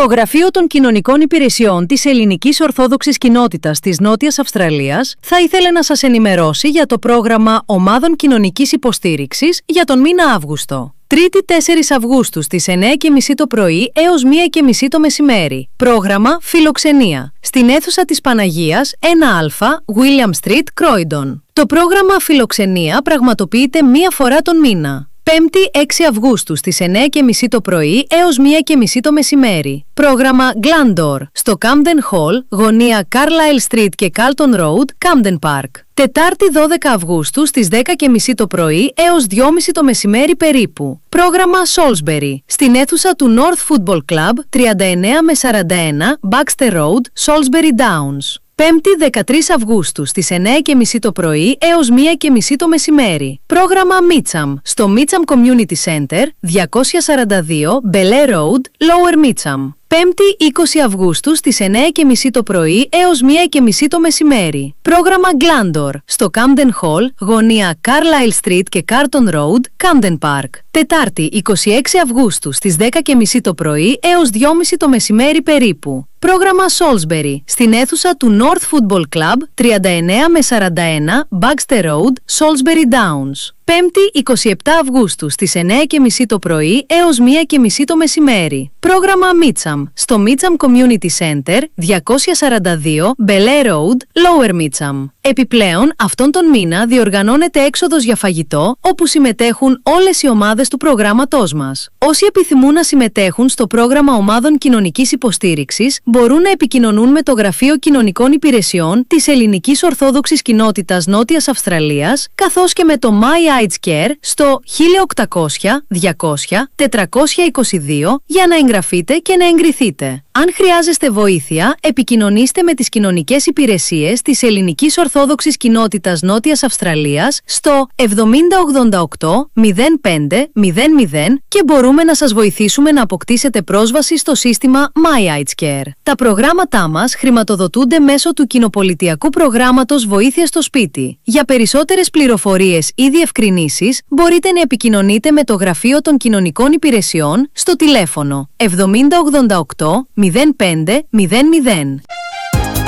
Το Γραφείο των Κοινωνικών Υπηρεσιών της Ελληνικής Ορθόδοξης Κοινότητας της Νότιας Αυστραλίας θα ήθελε να σας ενημερώσει για το πρόγραμμα Ομάδων Κοινωνικής Υποστήριξης για τον μήνα Αύγουστο. Τρίτη 4 Αυγούστου στις 9:30 το πρωί έως 1:30 το μεσημέρι. Πρόγραμμα Φιλοξενία. Στην αίθουσα της Παναγίας 1Α, William Street, Croydon. Το πρόγραμμα Φιλοξενία πραγματοποιείται μία φορά τον μήνα. 5η 6 Αυγούστου στις 9:30 το πρωί έως 1:30 το μεσημέρι. Πρόγραμμα Glandor στο Camden Hall, γωνία Carlisle Street και Carlton Road, Camden Park. Τετάρτη 12 Αυγούστου στις 10:30 το πρωί έως 2:30 το μεσημέρι περίπου. Πρόγραμμα Salisbury στην αίθουσα του North Football Club 39 με 41 Baxter Road, Salisbury Downs. 5η 13 Αυγούστου στις 9:30 το πρωί έως 1:30 το μεσημέρι. Πρόγραμμα Meacham στο Meacham Community Center 242 Belair Road, Lower Meacham. 5η 20 Αυγούστου στις 9:30 το πρωί έως 1:30 το μεσημέρι. Πρόγραμμα Glandor στο Camden Hall, γωνία Carlisle Street και Carlton Road, Camden Park. Τετάρτη 26 Αυγούστου στις 10:30 το πρωί έως 2:30 το μεσημέρι περίπου. Πρόγραμμα Salisbury στην αίθουσα του North Football Club 39 με 41 Baxter Road, Salisbury Downs. 5η 27 Αυγούστου στις 9:30 το πρωί έως 1:30 το μεσημέρι. Πρόγραμμα Meacham στο Meacham Community Center 242 Belair Road, Lower Meacham. Επιπλέον, αυτόν τον μήνα διοργανώνεται έξοδος για φαγητό, όπου συμμετέχουν όλες οι ομάδες του προγράμματός μας. Όσοι επιθυμούν να συμμετέχουν στο πρόγραμμα Ομάδων Κοινωνικής Υποστήριξης, μπορούν να επικοινωνούν με το Γραφείο Κοινωνικών Υπηρεσιών της Ελληνικής Ορθόδοξης Κοινότητας Νότιας Αυστραλίας, καθώς και με το My Aids Care στο 1800 200 422 για να εγγραφείτε και να εγκριθείτε. Αν χρειάζεστε βοήθεια, επικοινωνήστε με τις κοινωνικές υπηρεσίες της Ελληνικής Ορθόδοξης Κοινότητας Νότιας Αυστραλίας στο 7088 05 00 και μπορούμε να σας βοηθήσουμε να αποκτήσετε πρόσβαση στο σύστημα My Aids Care. Τα προγράμματά μας χρηματοδοτούνται μέσω του κοινοπολιτειακού προγράμματος Βοήθεια στο Σπίτι. Για περισσότερες πληροφορίες ή διευκρινήσεις, μπορείτε να επικοινωνείτε με το Γραφείο των Κοινωνικών Υπηρεσιών στο τηλέφωνο 7088 05 00.